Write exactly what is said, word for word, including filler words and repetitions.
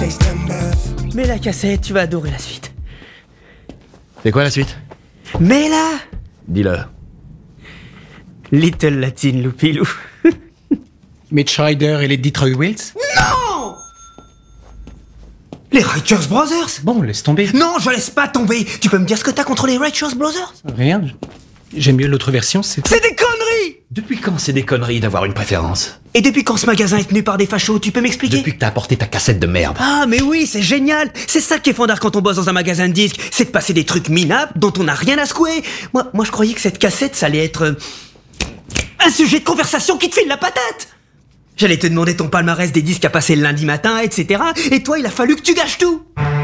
Mets la cassette, tu vas adorer la suite. C'est quoi la suite? Mets-la! Dis-le. Little Latin Loupilou. Mitch Ryder et les Detroit Wheels? Non! Les Righteous Brothers? Bon, laisse tomber. Non, je laisse pas tomber. Tu peux me dire ce que t'as contre les Righteous Brothers? Rien. J'aime mieux l'autre version, c'est... C'est des conneries! Depuis quand c'est des conneries d'avoir une préférence? Et depuis quand ce magasin est tenu par des fachos, tu peux m'expliquer? Depuis que t'as apporté ta cassette de merde. Ah, mais oui, c'est génial! C'est ça qui est fandard quand on bosse dans un magasin de disques, c'est de passer des trucs minables dont on n'a rien à secouer. Moi, moi, je croyais que cette cassette, ça allait être... euh, un sujet de conversation qui te file la patate! J'allais te demander ton palmarès des disques à passer le lundi matin, et cetera. Et toi, il a fallu que tu gâches tout!